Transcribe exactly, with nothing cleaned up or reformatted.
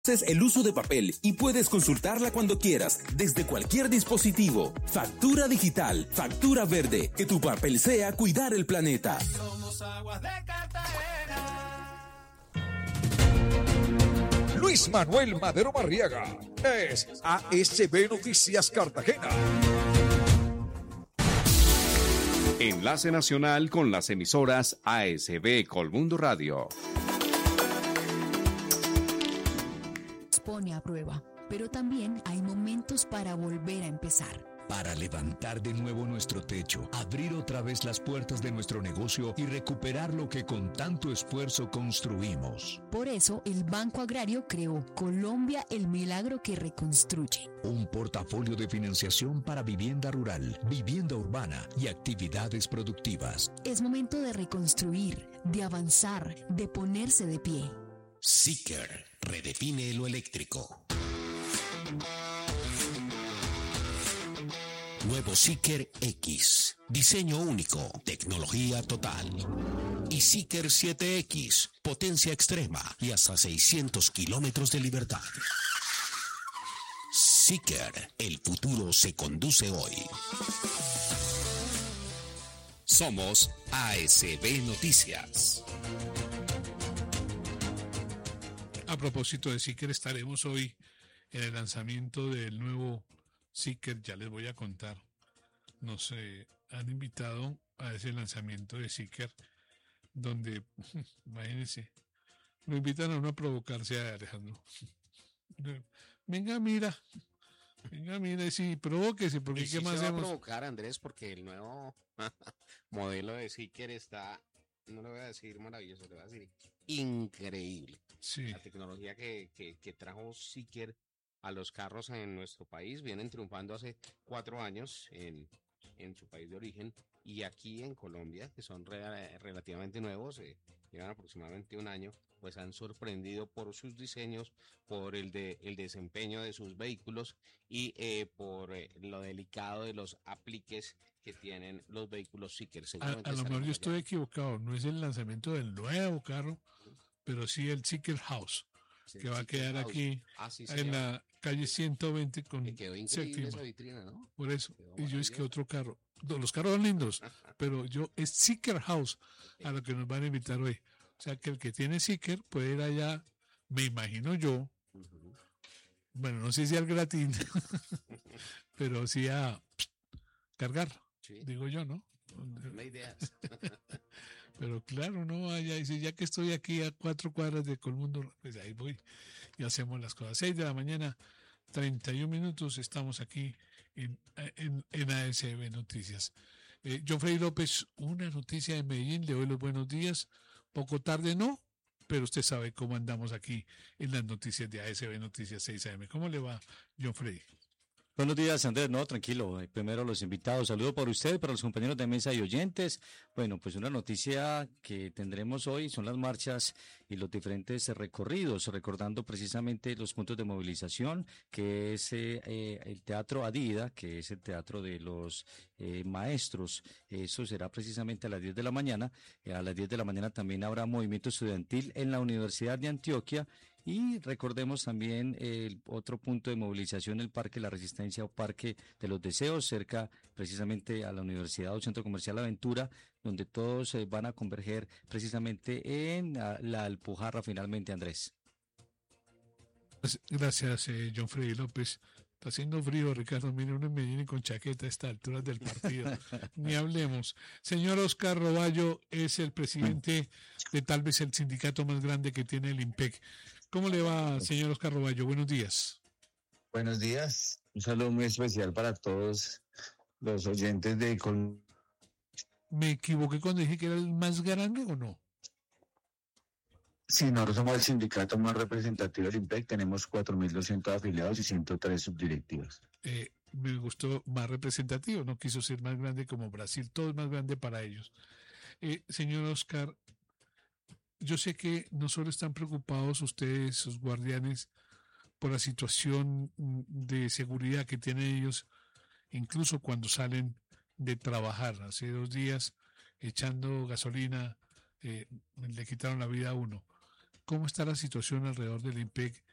el uso de papel y puedes consultarla cuando quieras, desde cualquier dispositivo. Factura digital, factura verde, que tu papel sea cuidar el planeta. Somos Aguas de Cartagena. Luis Manuel Madero Barriaga es A S B Noticias Cartagena. Enlace nacional con las emisoras A S B Colmundo Radio. Pone a prueba, pero también hay momentos para volver a empezar. Para levantar de nuevo nuestro techo, abrir otra vez las puertas de nuestro negocio y recuperar lo que con tanto esfuerzo construimos. Por eso, el Banco Agrario creó Colombia, el milagro que reconstruye. Un portafolio de financiación para vivienda rural, vivienda urbana y actividades productivas. Es momento de reconstruir, de avanzar, de ponerse de pie. Seeker redefine lo eléctrico. Nuevo Seeker X. Diseño único, tecnología total. Y Seeker siete X. Potencia extrema y hasta seiscientos kilómetros de libertad. Seeker. El futuro se conduce hoy. Somos A S B Noticias. A propósito de Seeker, estaremos hoy en el lanzamiento del nuevo Seeker, ya les voy a contar. Nos eh, han invitado a ese lanzamiento de Seeker, donde, imagínense, lo invitan a uno a provocarse a Alejandro. Venga, mira, venga, mira, y sí, provóquese, porque y ¿qué sí más se va hacemos? a provocar, Andrés, porque el nuevo modelo de Seeker está, no le voy a decir maravilloso, le voy a decir increíble. Sí. La tecnología que, que, que trajo Seeker a los carros en nuestro país vienen triunfando hace cuatro años en, en su país de origen, y aquí en Colombia, que son re, relativamente nuevos, eh, llevan aproximadamente un año, pues han sorprendido por sus diseños, por el de el desempeño de sus vehículos y eh, por eh, lo delicado de los apliques que tienen los vehículos Seeker. A, a lo mejor yo estoy equivocado, no es el lanzamiento del nuevo carro, pero sí el Seeker House, sí, que va a quedar House. aquí ah, sí, en la calle ciento veinte con que quedó increíble esa vitrina, ¿no? Por eso, y yo es que otro carro, los carros son lindos, pero yo es Seeker House a lo que nos van a invitar hoy. O sea que el que tiene Seeker puede ir allá, me imagino yo, uh-huh. Bueno, no sé si al gratín, pero sí a pst, cargar, sí. Digo yo, ¿no? No hay ideas. Pero claro, no, allá dice, ya que estoy aquí a cuatro cuadras de Colmundo, pues ahí voy y hacemos las cosas. Seis de la mañana, treinta y un minutos, estamos aquí en, en, en A S B Noticias. Eh, John Freddy López, una noticia de Medellín, le doy los buenos días. Poco tarde no, pero usted sabe cómo andamos aquí en las noticias de A S B Noticias seis A M. ¿Cómo le va, John Freddy? Buenos días, Andrés. No, tranquilo. Primero los invitados. Saludo para usted, para los compañeros de mesa y oyentes. Bueno, pues una noticia que tendremos hoy son las marchas y los diferentes recorridos, recordando precisamente los puntos de movilización, que es eh, el Teatro Adida, que es el teatro de los eh, maestros. Eso será precisamente a las diez de la mañana. Eh, a las diez de la mañana también habrá movimiento estudiantil en la Universidad de Antioquia. Y recordemos también el otro punto de movilización, el Parque La Resistencia o Parque de los Deseos, cerca precisamente a la Universidad o Centro Comercial Aventura, donde todos eh, van a converger precisamente en la, la Alpujarra finalmente, Andrés. Gracias, eh, John Freddy López. Está haciendo frío, Ricardo. Mire, uno en Medellín con chaqueta a esta altura del partido. Ni hablemos. Señor Oscar Roballo es el presidente de tal vez el sindicato más grande que tiene el IMPEC. ¿Cómo le va, señor Oscar Roballo? Buenos días. Buenos días. Un saludo muy especial para todos los oyentes de Col. ¿Me equivoqué cuando dije que era el más grande o no? Sí, nosotros somos el sindicato más representativo del IMPEC. Tenemos cuatro mil doscientos afiliados y ciento tres subdirectivos. Eh, me gustó más representativo. No quiso ser más grande como Brasil. Todo es más grande para ellos. Eh, señor Oscar, yo sé que no solo están preocupados ustedes, sus guardianes, por la situación de seguridad que tienen ellos, incluso cuando salen de trabajar. Hace dos días, echando gasolina, eh, le quitaron la vida a uno. ¿Cómo está la situación alrededor del IMPEC